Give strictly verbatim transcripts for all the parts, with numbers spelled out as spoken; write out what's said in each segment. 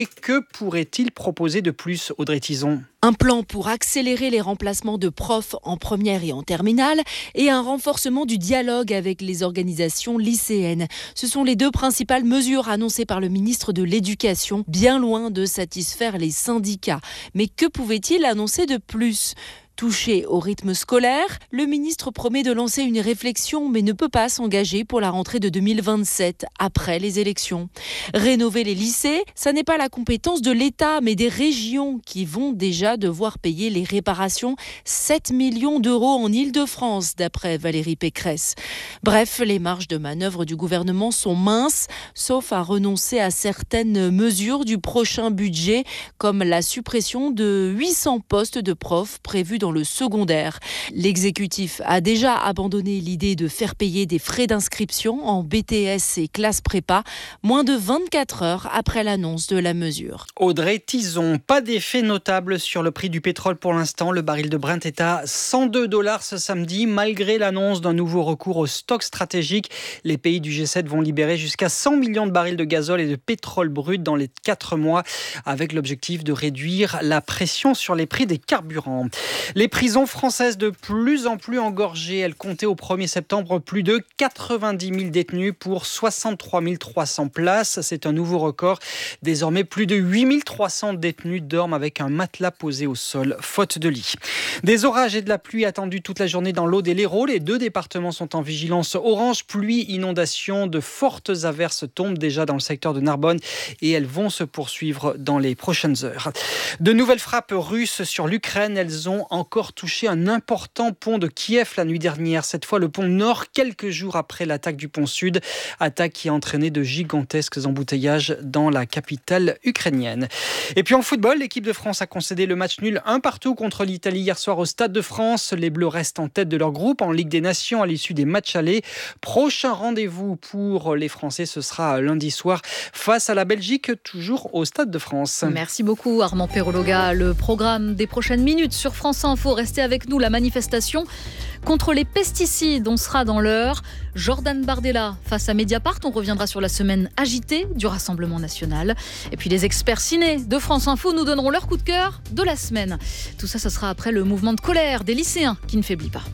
Et que pourrait-il proposer de plus, Audrey Tison ? Un plan pour accélérer les remplacements de profs en première et en terminale et un renforcement du dialogue avec les organisations lycéennes. Ce sont les deux principales mesures annoncées par le ministre de l'Éducation, bien loin de satisfaire les syndicats. Mais que pouvait-il annoncer de plus ? Touché au rythme scolaire, le ministre promet de lancer une réflexion mais ne peut pas s'engager pour la rentrée de deux mille vingt-sept, après les élections. Rénover les lycées, ça n'est pas la compétence de l'État mais des régions qui vont déjà devoir payer les réparations. sept millions d'euros en Île-de-France, d'après Valérie Pécresse. Bref, les marges de manœuvre du gouvernement sont minces, sauf à renoncer à certaines mesures du prochain budget, comme la suppression de huit cents postes de profs prévus dans le secondaire. L'exécutif a déjà abandonné l'idée de faire payer des frais d'inscription en B T S et classes prépa, moins de vingt-quatre heures après l'annonce de la mesure. Audrey Tison, pas d'effet notable sur le prix du pétrole pour l'instant. Le baril de Brent est à cent deux dollars ce samedi, malgré l'annonce d'un nouveau recours au stock stratégique. Les pays du G sept vont libérer jusqu'à cent millions de barils de gazole et de pétrole brut dans les quatre mois, avec l'objectif de réduire la pression sur les prix des carburants. Les prisons françaises de plus en plus engorgées. Elles comptaient au premier septembre plus de quatre-vingt-dix mille détenus pour soixante-trois mille trois cents places. C'est un nouveau record. Désormais, plus de huit mille trois cents détenus dorment avec un matelas posé au sol, faute de lit. Des orages et de la pluie attendus toute la journée dans l'Aude et l'Hérault. Les deux départements sont en vigilance orange. Pluie, inondation, de fortes averses tombent déjà dans le secteur de Narbonne et elles vont se poursuivre dans les prochaines heures. De nouvelles frappes russes sur l'Ukraine. Elles ont encore touché un important pont de Kiev la nuit dernière. Cette fois, le pont Nord, quelques jours après l'attaque du pont Sud. Attaque qui a entraîné de gigantesques embouteillages dans la capitale ukrainienne. Et puis en football, l'équipe de France a concédé le match nul un partout contre l'Italie hier soir au Stade de France. Les Bleus restent en tête de leur groupe en Ligue des Nations à l'issue des matchs allés. Prochain rendez-vous pour les Français, ce sera lundi soir face à la Belgique, toujours au Stade de France. Merci beaucoup Armand Perologa. Le programme des prochaines minutes sur France Info. Restez avec nous, la manifestation contre les pesticides. On sera dans l'heure. Jordan Bardella face à Mediapart. On reviendra sur la semaine agitée du Rassemblement national. Et puis les experts ciné de France Info nous donneront leur coup de cœur de la semaine. Tout ça, ce sera après le mouvement de colère des lycéens qui ne faiblit pas.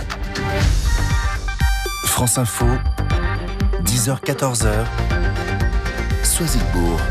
France Info, dix heures quatorze heures, Soisigbourg.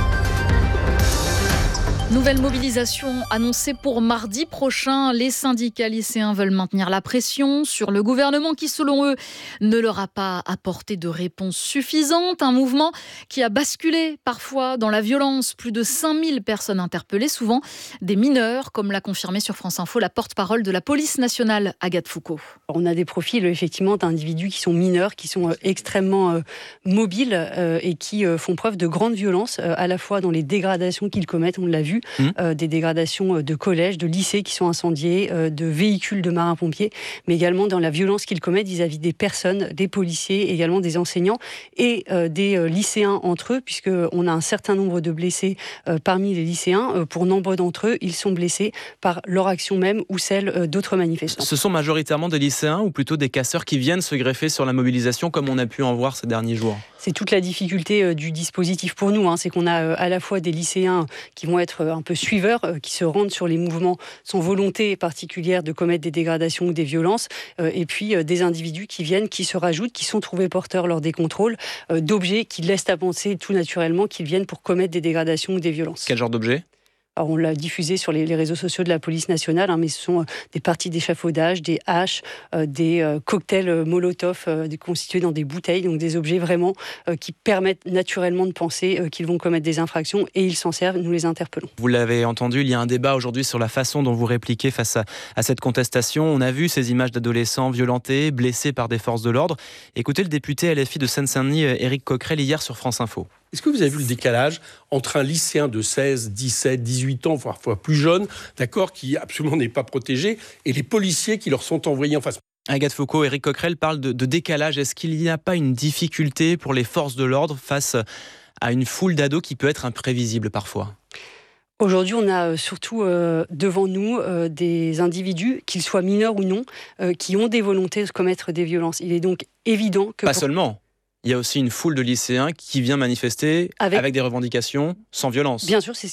Nouvelle mobilisation annoncée pour mardi prochain. Les syndicats lycéens veulent maintenir la pression sur le gouvernement qui, selon eux, ne leur a pas apporté de réponse suffisante. Un mouvement qui a basculé parfois dans la violence. Plus de cinq mille personnes interpellées, souvent des mineurs, comme l'a confirmé sur France Info la porte-parole de la police nationale, Agathe Foucault. On a des profils effectivement d'individus qui sont mineurs, qui sont extrêmement euh, mobiles euh, et qui euh, font preuve de grande violence, euh, à la fois dans les dégradations qu'ils commettent, on l'a vu, Mmh. Euh, des dégradations de collèges, de lycées qui sont incendiés, euh, de véhicules de marins-pompiers, mais également dans la violence qu'ils commettent vis-à-vis des personnes, des policiers, également des enseignants et euh, des euh, lycéens entre eux, puisqu'on a un certain nombre de blessés euh, parmi les lycéens. Euh, pour nombre d'entre eux, ils sont blessés par leur action même ou celle euh, d'autres manifestants. Ce sont majoritairement des lycéens ou plutôt des casseurs qui viennent se greffer sur la mobilisation, comme on a pu en voir ces derniers jours? C'est toute la difficulté euh, du dispositif pour nous, hein, c'est qu'on a euh, à la fois des lycéens qui vont être euh, un peu suiveurs, euh, qui se rendent sur les mouvements sans volonté particulière de commettre des dégradations ou des violences, euh, et puis euh, des individus qui viennent, qui se rajoutent, qui sont trouvés porteurs lors des contrôles euh, d'objets qui laissent à penser tout naturellement qu'ils viennent pour commettre des dégradations ou des violences. Quel genre d'objets ? Alors on l'a diffusé sur les, les réseaux sociaux de la police nationale, hein, mais ce sont euh, des parties d'échafaudage, des haches, euh, des euh, cocktails euh, Molotov euh, constitués dans des bouteilles, donc des objets vraiment euh, qui permettent naturellement de penser euh, qu'ils vont commettre des infractions et ils s'en servent, nous les interpellons. Vous l'avez entendu, il y a un débat aujourd'hui sur la façon dont vous répliquez face à, à cette contestation. On a vu ces images d'adolescents violentés, blessés par des forces de l'ordre. Écoutez le député L F I de Seine-Saint-Denis, Éric Coquerel, hier sur France Info. Est-ce que vous avez vu le décalage entre un lycéen de seize, dix-sept, dix-huit ans, voire parfois plus jeune, d'accord, qui absolument n'est pas protégé, et les policiers qui leur sont envoyés en face? Agathe Foucault, Éric Coquerel parle de, de décalage. Est-ce qu'il n'y a pas une difficulté pour les forces de l'ordre face à une foule d'ados qui peut être imprévisible parfois ? Aujourd'hui, on a surtout euh, devant nous euh, des individus, qu'ils soient mineurs ou non, euh, qui ont des volontés de commettre des violences. Il est donc évident que... Pas pour... seulement il y a aussi une foule de lycéens qui vient manifester avec, avec des revendications sans violence. Bien sûr, c'est